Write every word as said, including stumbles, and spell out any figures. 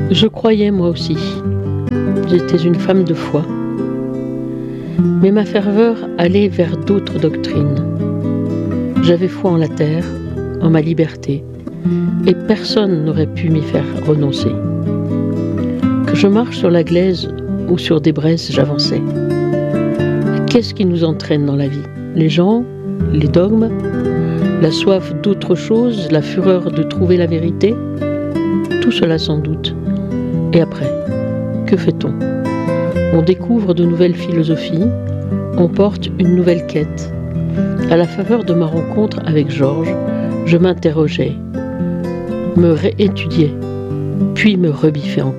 Je croyais moi aussi. J'étais une femme de foi. Mais ma ferveur allait vers d'autres doctrines. J'avais foi en la terre, en ma liberté, et personne n'aurait pu m'y faire renoncer. Que je marche sur la glaise ou sur des braises, j'avançais. Qu'est-ce qui nous entraîne dans la vie? Les gens, les dogmes, la soif d'autre chose, la fureur de trouver la vérité? Tout cela sans doute. Et après, que fait-on? On découvre de nouvelles philosophies, on porte une nouvelle quête. À la faveur de ma rencontre avec Georges, je m'interrogeais, me réétudiais, puis me rebiffais encore.